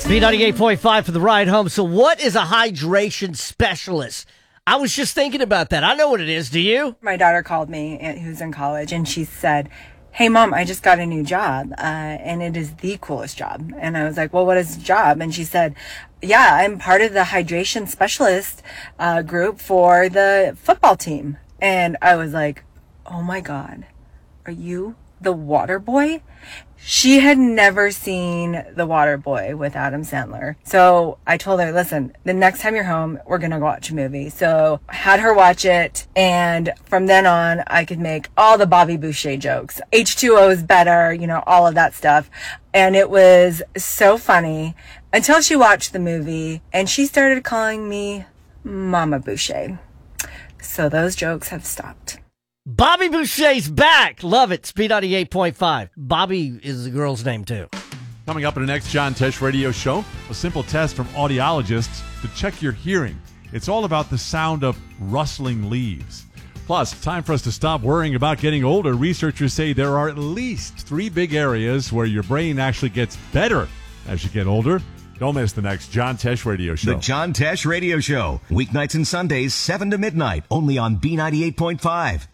B98.5 for the ride home. So what is a hydration specialist? I was just thinking about that. I know what it is. Do you? My daughter called me, who's in college, and she said, "Hey, Mom, I just got a new job, and it is the coolest job." And I was like, "Well, what is the job?" And she said, "Yeah, I'm part of the hydration specialist group for the football team." And I was like, "Oh my God, are you the water boy?" She had never seen The Water Boy with Adam Sandler. So I told her, "Listen, the next time you're home, we're going to go watch a movie." So I had her watch it. And from then on, I could make all the Bobby Boucher jokes. H2O is better, all of that stuff. And it was so funny until she watched the movie and she started calling me Mama Boucher. So those jokes have stopped. Bobby Boucher's back. Love it. Speed 98.5. Bobby is the girl's name, too. Coming up in the next John Tesh radio show, a simple test from audiologists to check your hearing. It's all about the sound of rustling leaves. Plus, time for us to stop worrying about getting older. Researchers say there are at least 3 big areas where your brain actually gets better as you get older. Don't miss the next John Tesh radio show. The John Tesh radio show. Weeknights and Sundays, 7 to midnight, only on B98.5.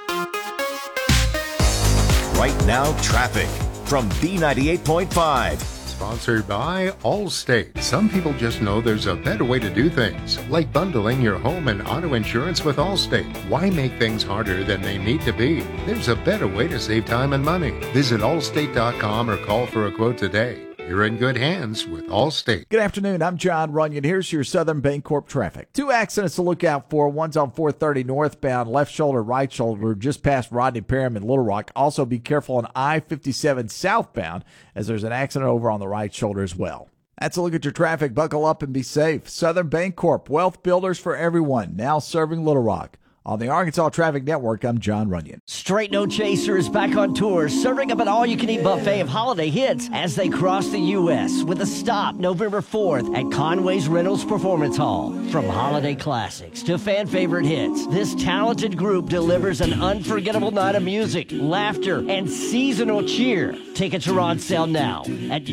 Right now, traffic from B98.5. Sponsored by Allstate. Some people just know there's a better way to do things, like bundling your home and auto insurance with Allstate. Why make things harder than they need to be? There's a better way to save time and money. Visit allstate.com or call for a quote today. You're in good hands with Allstate. Good afternoon. I'm John Runyon. Here's your Southern Bancorp traffic. 2 accidents to look out for. One's on 430 northbound, left shoulder, right shoulder, just past Rodney Parham in Little Rock. Also be careful on I-57 southbound as there's an accident over on the right shoulder as well. That's a look at your traffic. Buckle up and be safe. Southern Bancorp, wealth builders for everyone, now serving Little Rock. On the Arkansas Traffic Network, I'm John Runyon. Straight No Chaser is back on tour, serving up an all-you-can-eat buffet of holiday hits as they cross the U.S. with a stop November 4th at Conway's Reynolds Performance Hall. From holiday classics to fan-favorite hits, this talented group delivers an unforgettable night of music, laughter, and seasonal cheer. Tickets are on sale now at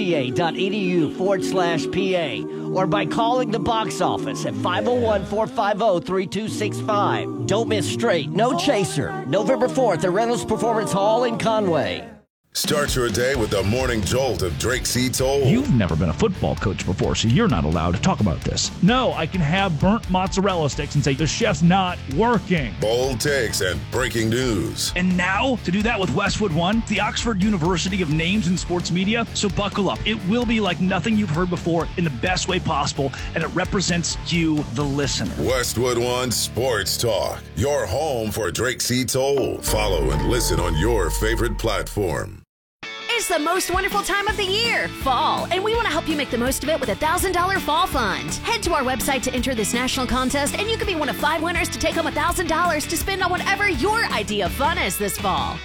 uca.edu/PA or by calling the box office at 501-450-3265. Don't miss Straight No Chaser, November 4th at Reynolds Performance Hall in Conway. Start your day with the morning jolt of Drake C. Toll. You've never been a football coach before, so you're not allowed to talk about this. No, I can have burnt mozzarella sticks and say the chef's not working. Bold takes and breaking news. And now, to do that with Westwood One, the Oxford University of Names in Sports Media. So buckle up. It will be like nothing you've heard before in the best way possible, and it represents you, the listener. Westwood One Sports Talk. Your home for Drake C. Toll. Follow and listen on your favorite platform. It's the most wonderful time of the year, fall, and we want to help you make the most of it with a $1,000 fall fund. Head to our website to enter this national contest, and you could be one of 5 winners to take home $1,000 to spend on whatever your idea of fun is this fall.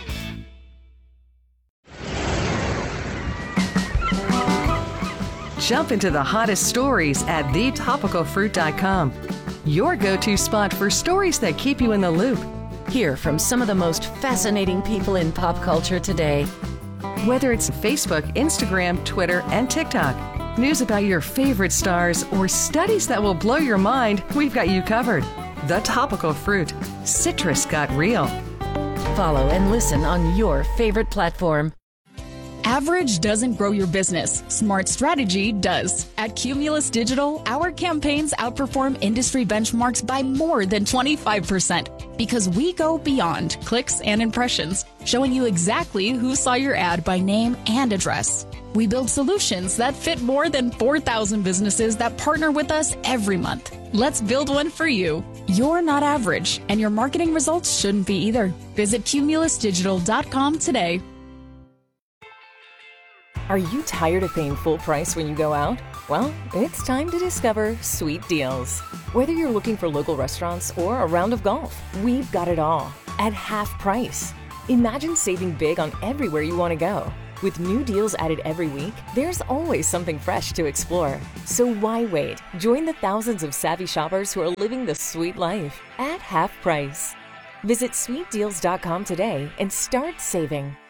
Jump into the hottest stories at thetopicalfruit.com. Your go-to spot for stories that keep you in the loop. Hear from some of the most fascinating people in pop culture today. Whether it's Facebook, Instagram, Twitter, and TikTok, news about your favorite stars, or studies that will blow your mind, we've got you covered. The Topical Fruit. Citrus got real. Follow and listen on your favorite platform. Average doesn't grow your business. Smart strategy does. At Cumulus Digital, our campaigns outperform industry benchmarks by more than 25% because we go beyond clicks and impressions, showing you exactly who saw your ad by name and address. We build solutions that fit more than 4,000 businesses that partner with us every month. Let's build one for you. You're not average, and your marketing results shouldn't be either. Visit cumulusdigital.com today. Are you tired of paying full price when you go out? Well, it's time to discover Sweet Deals. Whether you're looking for local restaurants or a round of golf, we've got it all at half price. Imagine saving big on everywhere you want to go. With new deals added every week, there's always something fresh to explore. So why wait? Join the thousands of savvy shoppers who are living the sweet life at half price. Visit sweetdeals.com today and start saving.